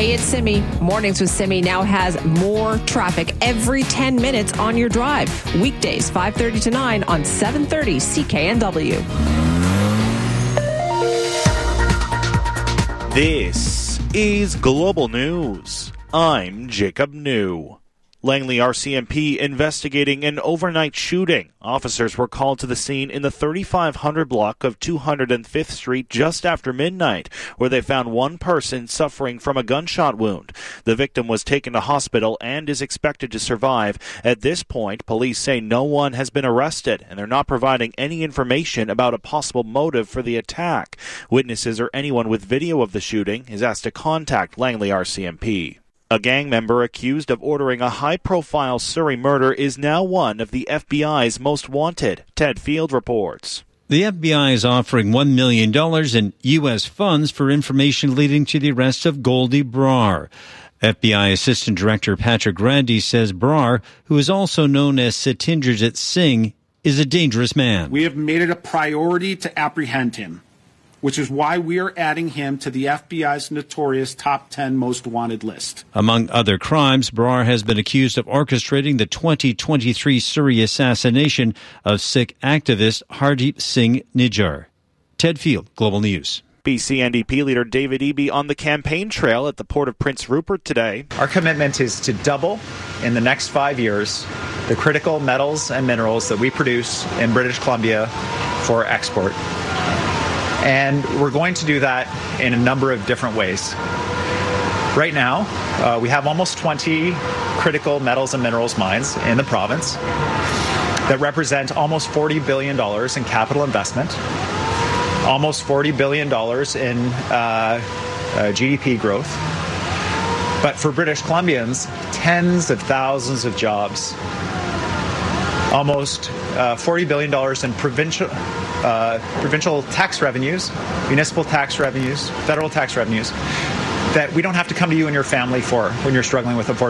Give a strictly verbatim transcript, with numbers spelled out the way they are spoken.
Hey, it's Simi. Mornings with Simi now has more traffic every ten minutes on your drive. Weekdays, five thirty to nine on seven thirty C K N W. This is Global News. I'm Jacob New. Langley R C M P investigating an overnight shooting. Officers were called to the scene in the thirty-five hundred block of two hundred fifth Street just after midnight, where they found one person suffering from a gunshot wound. The victim was taken to hospital and is expected to survive. At this point, police say no one has been arrested, and they're not providing any information about a possible motive for the attack. Witnesses or anyone with video of the shooting is asked to contact Langley R C M P. A gang member accused of ordering a high-profile Surrey murder is now one of the F B I's most wanted. Ted Field reports. The F B I is offering one million dollars in U S funds for information leading to the arrest of Goldie Brar. F B I Assistant Director Patrick Grandi says Brar, who is also known as Satinderjit Singh, is a dangerous man. We have made it a priority to apprehend him, which is why we are adding him to the F B I's notorious top ten most wanted list. Among other crimes, Brar has been accused of orchestrating the twenty twenty-three Surrey assassination of Sikh activist Hardeep Singh Nijjar. Ted Field, Global News. B C N D P leader David Eby on the campaign trail at the port of Prince Rupert today. Our commitment is to double in the next five years the critical metals and minerals that we produce in British Columbia for export. And we're going to do that in a number of different ways. Right now, uh, we have almost twenty critical metals and minerals mines in the province that represent almost forty billion dollars in capital investment, almost forty billion dollars in uh, uh, G D P growth. But for British Columbians, tens of thousands of jobs, almost uh, forty billion dollars in provincial uh, provincial tax revenues, municipal tax revenues, federal tax revenues, that we don't have to come to you and your family for when you're struggling with affordability.